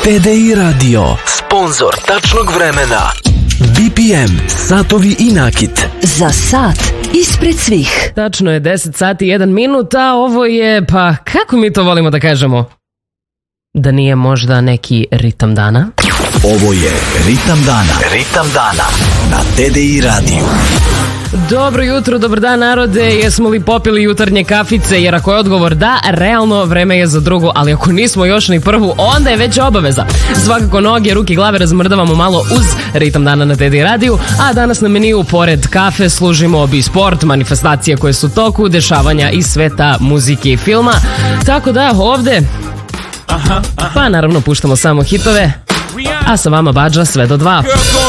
TDI Radio, sponzor tačnog vremena. BPM, satovi i nakit. Za sat ispred svih. Tačno je 10 sati 1 minut, a ovo je, pa kako mi to volimo da kažemo? Da nije možda neki ritam dana? Ovo je Ritam dana. Ritam dana na TDI Radio. Dobro jutro, dobar dan narode, jesmo li popili jutarnje kafice, jer ako je odgovor da, realno vreme je za drugu, ali ako nismo još ni prvu, onda je već obaveza. Svakako noge, ruke, glave razmrdavamo malo uz Ritam dana na TDI radiju, a danas na meniju pored kafe služimo bi sport, manifestacije koje su u toku, dešavanja iz sveta muzike i filma, tako da ovde, pa naravno puštamo samo hitove, a sa vama Badža sve do 2.